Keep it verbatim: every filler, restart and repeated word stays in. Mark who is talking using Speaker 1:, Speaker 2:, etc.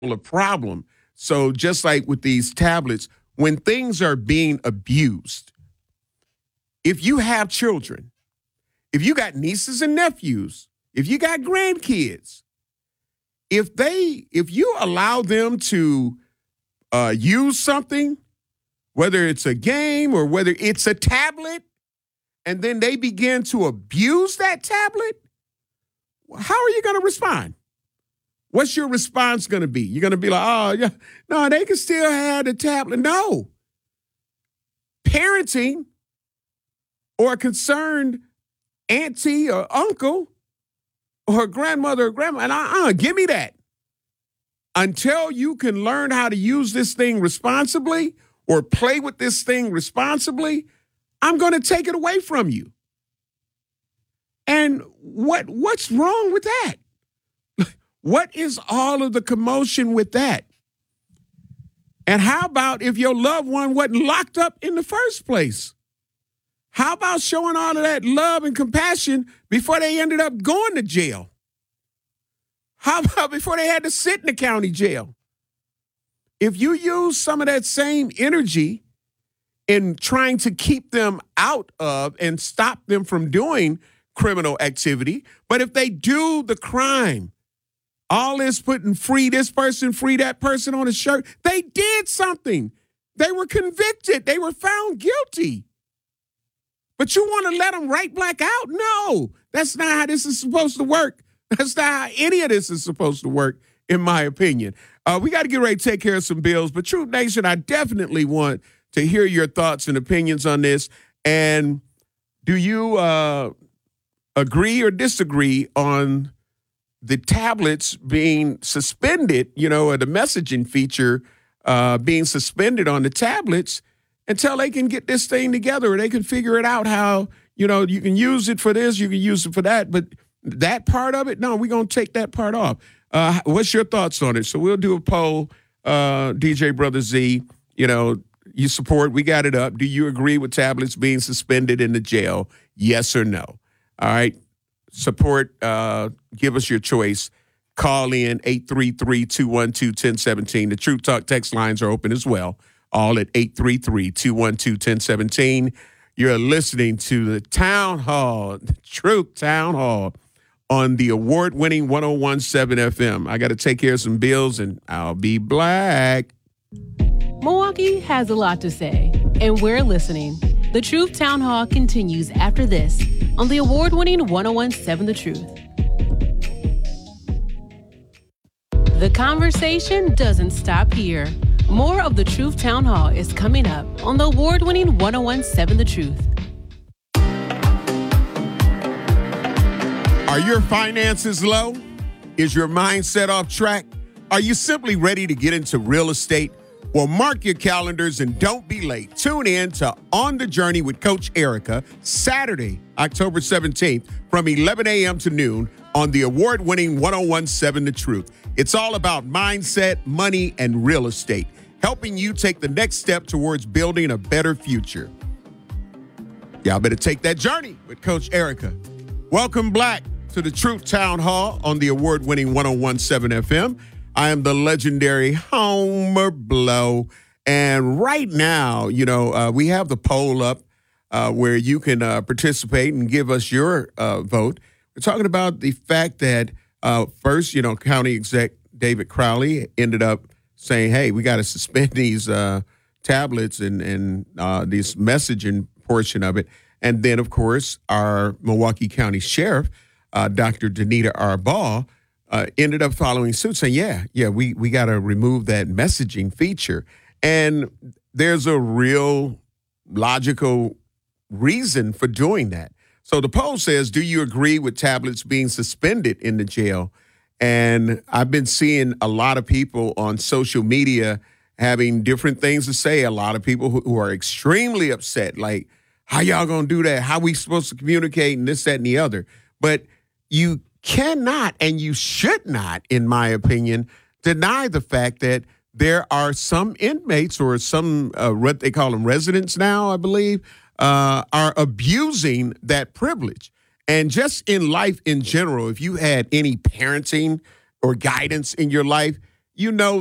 Speaker 1: a problem. So just like with these tablets, when things are being abused, if you have children, if you got nieces and nephews, if you got grandkids, if they, if you allow them to uh, use something, whether it's a game or whether it's a tablet, and then they begin to abuse that tablet, how are you going to respond? What's your response going to be? You're going to be like, oh, yeah, no, they can still have the tablet. No. Parenting or a concerned auntie or uncle or grandmother or grandma, and uh-uh, give me that. Until you can learn how to use this thing responsibly or play with this thing responsibly, I'm going to take it away from you. And what what's wrong with that? What is all of the commotion with that? And how about if your loved one wasn't locked up in the first place? How about showing all of that love and compassion before they ended up going to jail? How about before they had to sit in the county jail? If you use some of that same energy in trying to keep them out of and stop them from doing criminal activity, but if they do the crime, all this putting free this person, free that person on a shirt, they did something. They were convicted. They were found guilty. But you want to let them right black out? No, that's not how this is supposed to work. That's not how any of this is supposed to work, in my opinion. Uh, we got to get ready to take care of some bills. But Truth Nation, I definitely want to hear your thoughts and opinions on this. And do you uh, agree or disagree on the tablets being suspended, you know, or the messaging feature uh, being suspended on the tablets until they can get this thing together or they can figure it out how, you know, you can use it for this, you can use it for that, but that part of it, no, we're going to take that part off. Uh, what's your thoughts on it? So we'll do a poll, uh, D J Brother Z, you know, you support, we got it up. Do you agree with tablets being suspended in the jail? Yes or no? All right. Support, uh, give us your choice. Call in eight three three, two one two, one zero one seven. The Truth Talk text lines are open as well, all at eight three three, two one two, one zero one seven. You're listening to the Town Hall, the Truth Town Hall on the award-winning one oh one point seven F M. I got to take care of some bills, and I'll be black.
Speaker 2: Milwaukee has a lot to say, and we're listening. The Truth Town Hall continues after this on the award-winning one oh one point seven The Truth. The conversation doesn't stop here. More of the Truth Town Hall is coming up on the award-winning one oh one point seven The Truth.
Speaker 1: Are your finances low? Is your mindset off track? Are you simply ready to get into real estate? Well, mark your calendars and don't be late. Tune in to On the Journey with Coach Erica, Saturday, October seventeenth, from eleven a.m. to noon on the award-winning one oh one point seven The Truth. It's all about mindset, money, and real estate, helping you take the next step towards building a better future. Y'all better take that journey with Coach Erica. Welcome back to the Truth Town Hall on the award-winning one oh one point seven F M. I am the legendary Homer Blow. And right now, you know, uh, we have the poll up uh, where you can uh, participate and give us your uh, vote. We're talking about the fact that uh, first, you know, County Exec David Crowley ended up saying, hey, we got to suspend these uh, tablets and, and uh, this messaging portion of it. And then, of course, our Milwaukee County Sheriff, uh, Doctor Danita Arbaugh, uh, ended up following suit saying, yeah, yeah, we, we got to remove that messaging feature. And there's a real logical reason for doing that. So the poll says, do you agree with tablets being suspended in the jail? And I've been seeing a lot of people on social media having different things to say. A lot of people who, who are extremely upset, like, how y'all gonna do that? How we supposed to communicate and this, that, and the other? But you cannot and you should not, in my opinion, deny the fact that there are some inmates or some, uh, what they call them residents now, I believe, uh, are abusing that privilege. And just in life in general, if you had any parenting or guidance in your life, you know